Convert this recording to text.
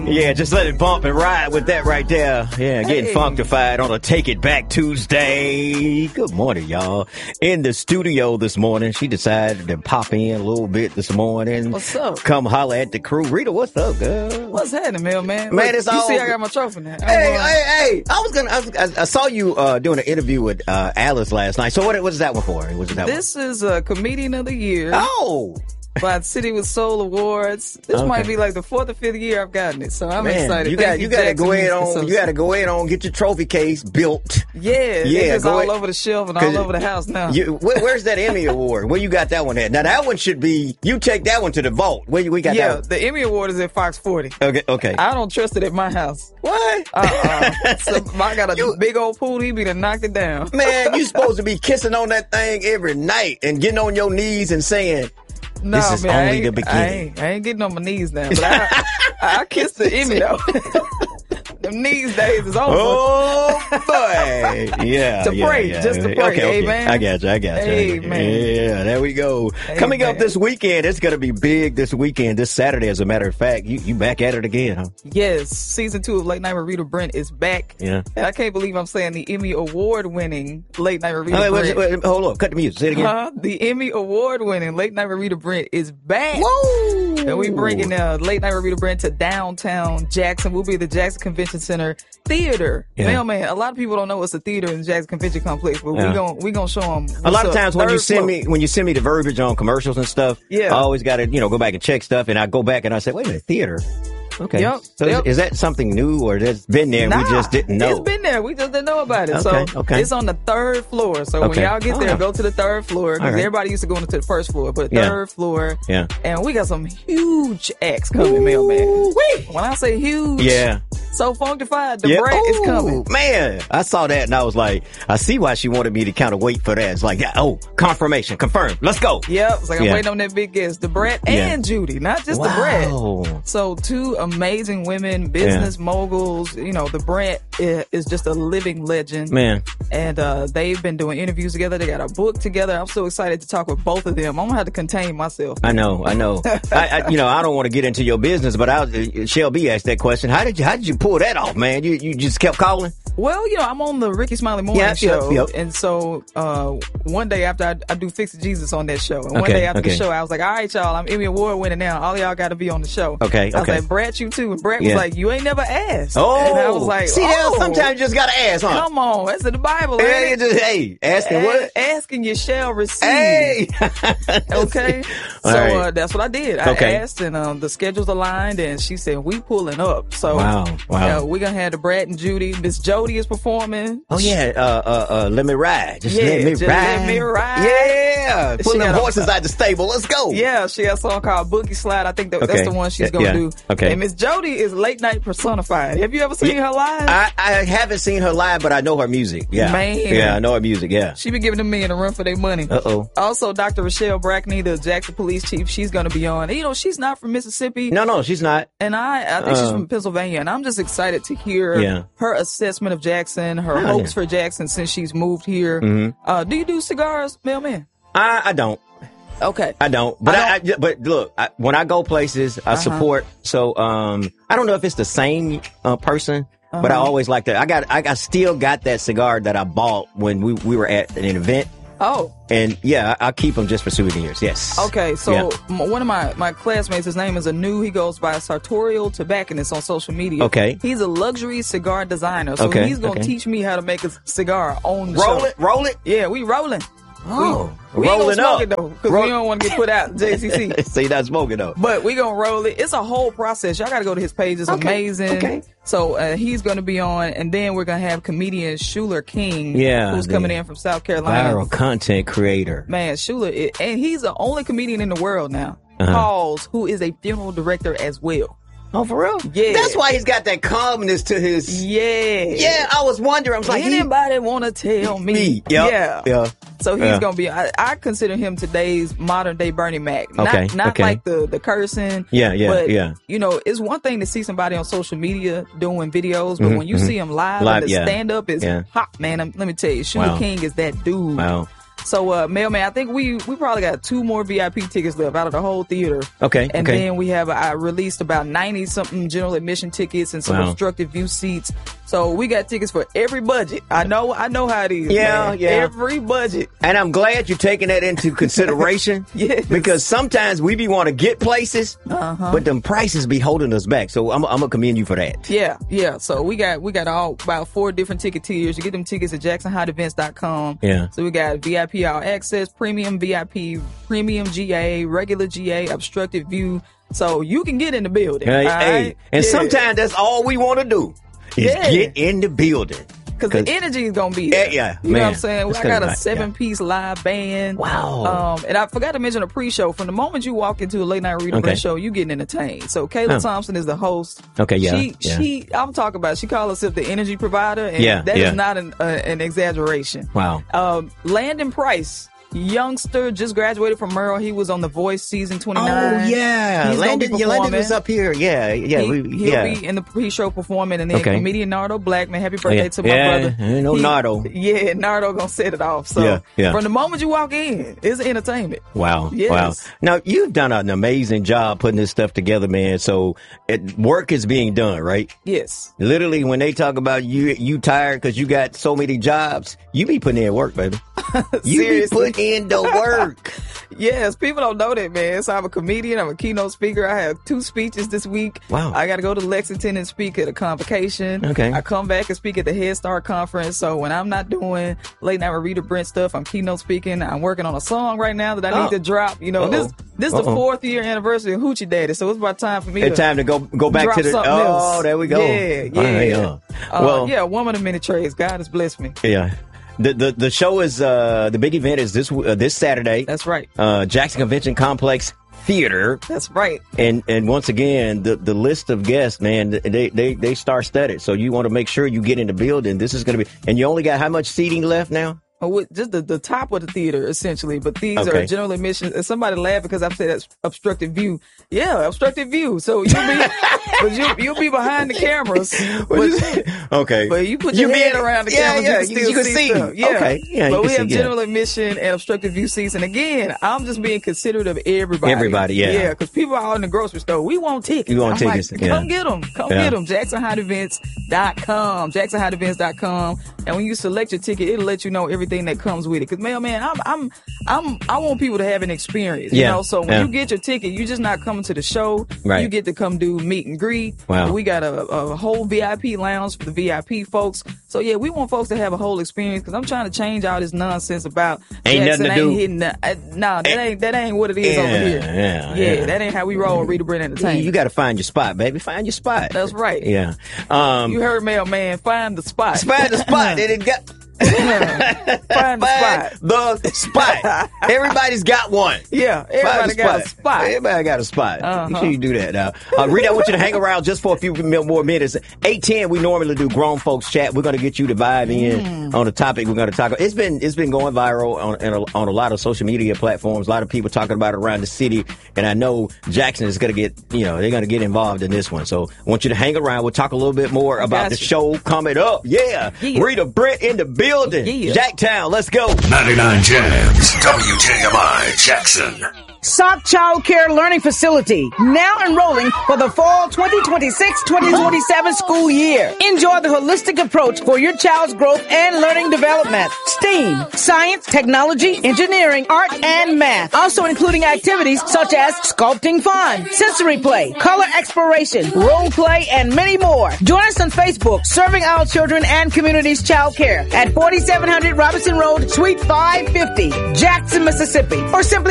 Yeah, just let it bump and ride with that right there. Yeah, getting funkified on a Take It Back Tuesday. Good morning, y'all. In the studio this morning, she decided to pop in a little bit this morning. What's up? Come holler at the crew. Rita, what's up, girl? What's happening, man? Man, look, it's you all... see I got my trophy now. Hey. I saw you doing an interview with Alice last night. So what was that one for? This is a Comedian of the Year. Oh! By City with Soul Awards. This might be like the 4th or 5th year I've gotten it, so I'm excited. You got to go ahead on, get your trophy case built. Yeah, it's all over the shelf and all over the house now. Where's that Emmy Award? Where you got that one at? Now that one should be. You take that one to the vault. Where we got that? Yeah, the Emmy Award is at Fox 40. Okay. I don't trust it at my house. What? So I got a big old pool. He be done knocked it down. Man, you supposed to be kissing on that thing every night and getting on your knees and saying. No, this is man, only the beginning. I ain't getting on my knees now, but I kissed the Emmy though. Them knees days is over. Oh boy, yeah. To pray. Okay. Amen. I got you. Amen. Yeah, there we go. Amen. Coming up this weekend, it's gonna be big. This weekend, this Saturday, as a matter of fact, you back at it again, huh? Yes, season 2 of Late Night with Rita Brent is back. Yeah, and I can't believe I'm saying the Emmy Award-winning Late Night with Rita Brent. Wait, hold on, cut the music. Say it again. The Emmy Award-winning Late Night with Rita Brent is back. Whoa! And we bringing Late Night with Rita Brent to downtown Jackson. We'll be at the Jackson Convention Center Theater. Yeah. Man, a lot of people don't know it's a theater in the Jackson Convention Complex, but we gonna show them. A lot of times when you send me the verbiage on commercials and stuff, I always got to go back and check stuff, and I go back and I say, wait a minute, theater. Okay. Yep. So is that something new, or that's been there and we just didn't know? It's been there. We just didn't know about it. Okay. It's on the 3rd floor. So when y'all get there, go to the 3rd floor. Because everybody used to go into the 1st floor, but 3rd floor. Yeah. And we got some huge acts coming, mailman. When I say huge, so funkified, the Brat is coming. Man, I saw that and I was like, I see why she wanted me to kind of wait for that. It's like, confirmation, confirmed. Let's go. Yep. It's like I'm waiting on that big guest. The Brat and Judy, not just the Brat. So 2 amazing women, business moguls. The Brat is just a living legend. Man. And they've been doing interviews together. They got a book together. I'm so excited to talk with both of them. I'm going to have to contain myself. I know. I don't want to get into your business, but Shelby asked that question. How did you pull that off, man? You just kept calling? Well, I'm on the Ricky Smiley Morning Show. And so one day after I do Fix It Jesus on that show. And one day after the show, I was like, all right, y'all, I'm Emmy Award winner now. All y'all got to be on the show. Okay. I was like, Brat, you too. And Brat was like, you ain't never asked. Oh. And I was like, sometimes you just got to ask, huh? Come on. That's in the Bible. Asking what? Asking you shall receive. Hey. Okay. So that's what I did. I asked, and the schedules aligned, and she said, we pulling up. So wow. We're going to have the Brat and Judy. Miss Jody is performing. Oh, yeah. Let me ride. Let me ride. Yeah. Pulling them horses out the stable. Let's go. Yeah. She has a song called Boogie Slide. I think that's the one she's going to do. Okay. And Miss Jody is late night personified. Have you ever seen her live? I haven't seen her live, but I know her music. Yeah. Man. Yeah, I know her music. Yeah. She been giving them men a run for their money. Uh-oh. Also, Dr. Rochelle Brackney, the Jackson Police Chief, she's going to be on. And, she's not from Mississippi. No, she's not. And I think she's from Pennsylvania. And I'm just excited to hear her assessment of Jackson, her hopes for Jackson since she's moved here. Mm-hmm. Do you do cigars, mailman? I don't. Okay. I don't. But but look, when I go places, I support. So I don't know if it's the same person, but I always like that. I still got that cigar that I bought when we were at an event. Oh. And I keep them just for souvenirs. Yes. Okay. So one of my classmates, his name is Anu. He goes by Sartorial Tobacconist on social media. Okay. He's a luxury cigar designer. So he's going to teach me how to make a cigar on the show. Roll it. Yeah, we rolling. Oh. We ain't gonna smoke it though, because we don't want to get put out JCC. So you're not smoking though. But we gonna roll it. It's a whole process. Y'all gotta go to his page. It's amazing. Okay. So he's gonna be on, and then we're gonna have comedian Shuler King, who's coming in from South Carolina. Viral content creator. Man, Shuler, and he's the only comedian in the world now. Pauls, who is a funeral director as well. Oh, for real? Yeah. That's why he's got that calmness to his... Yeah. Yeah, I was wondering. I was like... Anybody want to tell me? Yep. Yeah. So he's going to be... I consider him today's modern-day Bernie Mac. Not like the cursing. But, it's one thing to see somebody on social media doing videos, but when you see him live the stand-up is hot, man. Let me tell you, Shuler King is that dude. Wow. So, Mailman, I think we probably got 2 more VIP tickets left out of the whole theater. Okay. And then we have, I released about 90-something general admission tickets and some obstructive view seats. So we got tickets for every budget. I know how it is. Yeah. Every budget. And I'm glad you're taking that into consideration. Yes. Because sometimes we want to get places, but them prices be holding us back. So I'm gonna commend you for that. Yeah. So we got about 4 different ticket tiers. You get them tickets at JacksonHydeEvents.com. Yeah. So we got VIP All Access, Premium VIP, Premium GA, Regular GA, Obstructive View. So you can get in the building. Hey. And sometimes that's all we want to do. Is get in the building. Because the energy is going to be there. Yeah, you know what I'm saying? I got a 7-piece live band. Wow. And I forgot to mention a pre-show. From the moment you walk into a late night Rita Brent show, you getting entertained. So Kayla Thompson is the host. Okay, I'm talking about, she calls herself the energy provider. And that is not an exaggeration. Wow. Landon Price. Youngster, just graduated from Merle. He was on The Voice season 29. Oh, yeah. Landon was up here. Yeah. He'll be in the pre-show performing. And then comedian Nardo Blackman. Happy birthday to my brother. Nardo. Yeah, Nardo gonna set it off. So from the moment you walk in, it's entertainment. Wow. Yes. Wow. Now, you've done an amazing job putting this stuff together, man. So work is being done, right? Yes. Literally, when they talk about you tired because you got so many jobs, you be putting in work, baby. You be putting in the work. Yes, people don't know that, man. So I'm a comedian. I'm a keynote speaker. I have 2 speeches this week. Wow. I got to go to Lexington and speak at a convocation. Okay. I come back and speak at the Head Start conference. So when I'm not doing late night with Rita Brent stuff, I'm keynote speaking. I'm working on a song right now that I need to drop. You know, this is the 4th year anniversary of Hoochie Daddy. So it's about time for me to go back to the else. There we go. Yeah. A woman of many trades. God has blessed me. Yeah. The show is the big event is this Saturday. That's right. Jackson Convention Complex Theater. That's right. And once again, the list of guests, man, they star-studded. So you want to make sure you get in the building. This is going to be, and you only got how much seating left now? Just the top of the theater, essentially. But these are general admission. And somebody laughed because I've said that's obstructive view. Yeah, obstructive view. So you'll be behind the cameras. But you put your head around the camera, you can see stuff. Yeah. Okay. Yeah, but we have general admission and obstructive view seats. And again, I'm just being considerate of everybody. Everybody, Yeah, because people are out in the grocery store. We want tickets. You want tickets. Come get them. Come get them. JacksonHydeEvents.com. JacksonHydeEvents.com. And when you select your ticket, it'll let you know everything that comes with it. Because man, I want people to have an experience. You know, so when you get your ticket, you're just not coming to the show. Right. You get to come do meet and greet. Wow. We got a whole VIP lounge for the VIP folks. So yeah, we want folks to have a whole experience because I'm trying to change all this nonsense about Jackson ain't hitting that ain't what it is over here. Yeah, that ain't how we roll with Rita Brent Entertainment. You got to find your spot, baby. Find your spot. That's right. Yeah. You heard Mailman. Find the spot. Find the spot. It got. Find the spot. Everybody's got one. Yeah, everybody got a spot. Everybody got a spot. Make sure you do that now. Rita, I want you to hang around just for a few more minutes. 8:10, we normally do grown folks chat. We're going to get you to vibe in on the topic we're going to talk about. It's been going viral on a lot of social media platforms. A lot of people talking about it around the city, and I know Jackson is going to get, they're going to get involved in this one. So I want you to hang around. We'll talk a little bit more about the show coming up. Yeah. Rita Brent in the building. Jacktown, let's go. 99 Jams, WJMI, Jackson. SOC Child Care Learning Facility, now enrolling for the fall 2026-2027 school year. Enjoy the holistic approach for your child's growth and learning development. STEAM, science, technology, engineering, art, and math. Also including activities such as sculpting fun, sensory play, color exploration, role play, and many more. Join us on Facebook, Serving Our Children and Communities Child Care at 4700 Robinson Road, Suite 550, Jackson, Mississippi, or simply